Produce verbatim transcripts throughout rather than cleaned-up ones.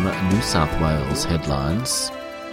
New South Wales headlines.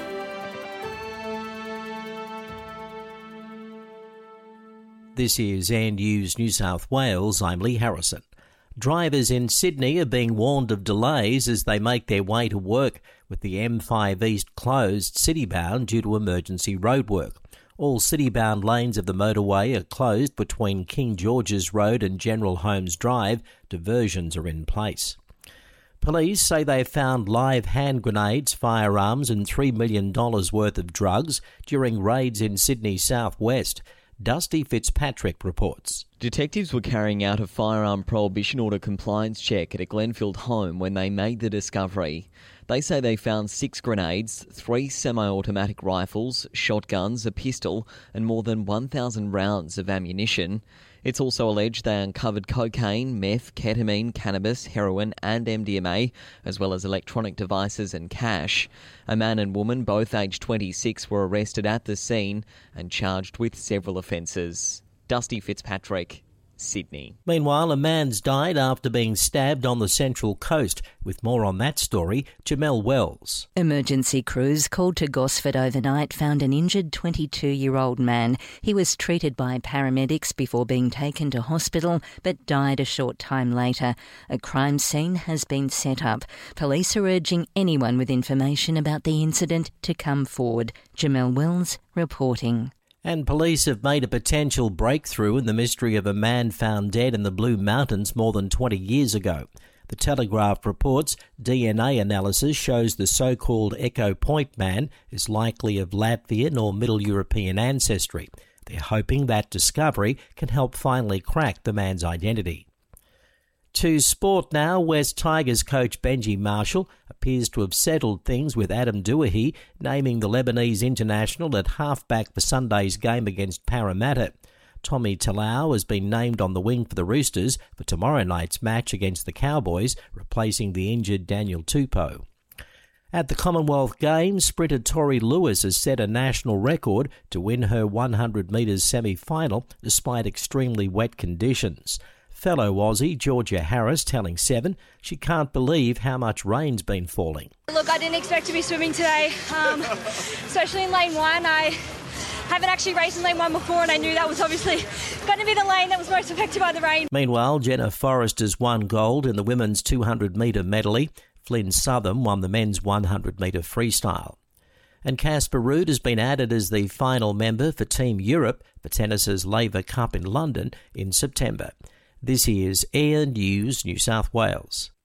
This is Air News New South Wales. I'm Lee Harrison. Drivers in Sydney are being warned of delays as they make their way to work, with the M five East closed city-bound due to emergency roadwork. All city-bound lanes of the motorway are closed between King George's Road and General Holmes Drive. Diversions are in place. Police say they found live hand grenades, firearms and three million dollars worth of drugs during raids in Sydney's southwest. Dusty Fitzpatrick reports. Detectives were carrying out a firearm prohibition order compliance check at a Glenfield home when they made the discovery. They say they found six grenades, three semi-automatic rifles, shotguns, a pistol and more than one thousand rounds of ammunition. It's also alleged they uncovered cocaine, meth, ketamine, cannabis, heroin and M D M A, as well as electronic devices and cash. A man and woman, both aged twenty-six, were arrested at the scene and charged with several offences. Dusty Fitzpatrick, Sydney. Meanwhile, a man's died after being stabbed on the Central Coast. With more on that story, Jamelle Wells. Emergency crews called to Gosford overnight found an injured twenty-two-year-old man. He was treated by paramedics before being taken to hospital, but died a short time later. A crime scene has been set up. Police are urging anyone with information about the incident to come forward. Jamelle Wells reporting. And police have made a potential breakthrough in the mystery of a man found dead in the Blue Mountains more than twenty years ago. The Telegraph reports D N A analysis shows the so-called Echo Point man is likely of Latvian or Middle European ancestry. They're hoping that discovery can help finally crack the man's identity. To sport now, West Tigers coach Benji Marshall appears to have settled things with Adam Doueihi, naming the Lebanese international at halfback for Sunday's game against Parramatta. Tommy Talau has been named on the wing for the Roosters for tomorrow night's match against the Cowboys, replacing the injured Daniel Tupou. At the Commonwealth Games, sprinter Tori Lewis has set a national record to win her one hundred metres semi-final despite extremely wet conditions. Fellow Aussie Georgia Harris telling Seven she can't believe how much rain's been falling. Look, I didn't expect to be swimming today, um, especially in lane one. I haven't actually raced in lane one before, and I knew that was obviously going to be the lane that was most affected by the rain. Meanwhile, Jenna Forrest has won gold in the women's two hundred metre medley. Flynn Southam won the men's one hundred metre freestyle. And Casper Ruud has been added as the final member for Team Europe for tennis's Laver Cup in London in September. This is Air News New South Wales.